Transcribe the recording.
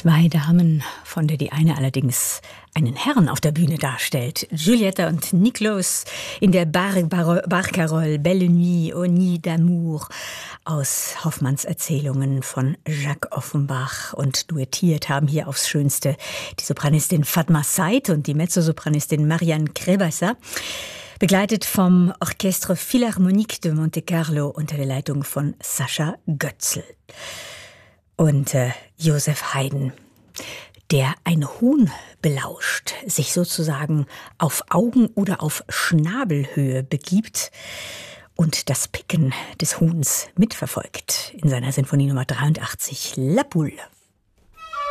Zwei Damen, von der die eine allerdings einen Herrn auf der Bühne darstellt. Giulietta und Nikolaus in der Barcarolle Belle Nuit, Aux Nuits d'Amour aus Hoffmanns Erzählungen von Jacques Offenbach. Und duettiert haben hier aufs Schönste die Sopranistin Fatma Said und die Mezzosopranistin Marianne Crevassa, begleitet vom Orchestre Philharmonique de Monte Carlo unter der Leitung von Sascha Götzl. Und Joseph Haydn, der ein Huhn belauscht, sich sozusagen auf Augen- oder auf Schnabelhöhe begibt und das Picken des Huhns mitverfolgt in seiner Sinfonie Nummer 83, La Poule.